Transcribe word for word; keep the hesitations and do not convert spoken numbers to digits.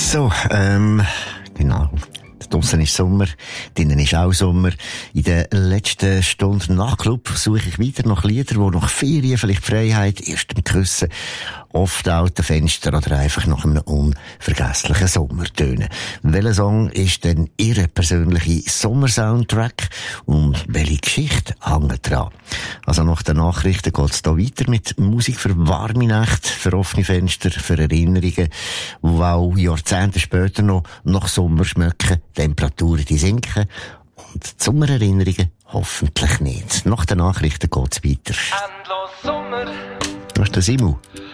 So, ähm, genau. Draussen ist Sommer, drinnen ist auch Sommer. In den letzten Stunden nach Club suche ich wieder nach Liedern, die nach Ferien, vielleicht Freiheit, erstem Küssen, oft auch den Fenster oder einfach nach einem unvergesslichen Sommer tönen. Welcher Song ist denn Ihr persönlicher Sommersoundtrack und welche Geschichte hängt dran? Also nach den Nachrichten geht es hier weiter mit Musik für warme Nächte, für offene Fenster, für Erinnerungen, die auch Jahrzehnte später noch nach Sommer schmecken. Temperaturen, die sinken. Und Sommererinnerungen hoffentlich nicht. Nach den Nachrichten geht's weiter. Endlos Sommer. Das ist der Simu.